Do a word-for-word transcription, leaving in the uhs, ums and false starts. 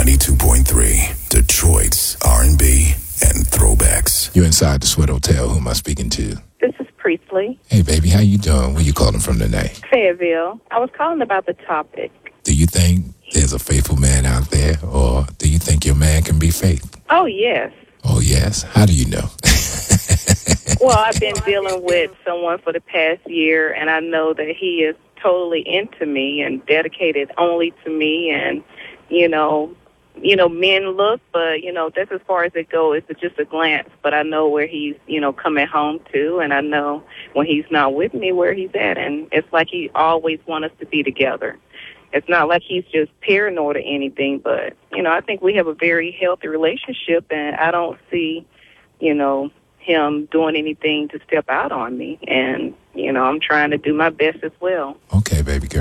ninety-two point three, Detroit's R and B and throwbacks. You're inside the Sweat Hotel. Who am I speaking to? This is Priestley. Hey, baby, how you doing? Where you calling from tonight? Fayetteville. I was calling about the topic. Do you think there's a faithful man out there, or do you think your man can be faithful? Oh, yes. Oh, yes. How do you know? Well, I've been dealing with someone for the past year, and I know that he is totally into me and dedicated only to me. And, you know, you know, men look, but, you know, that's as far as it goes. It's just a glance. But I know where he's, you know, coming home to, and I know when he's not with me where he's at. And it's like he always wants us to be together. It's not like he's just paranoid or anything, but, you know, I think we have a very healthy relationship, and I don't see, you know, him doing anything to step out on me. And, you know, I'm trying to do my best as well. Okay, baby girl.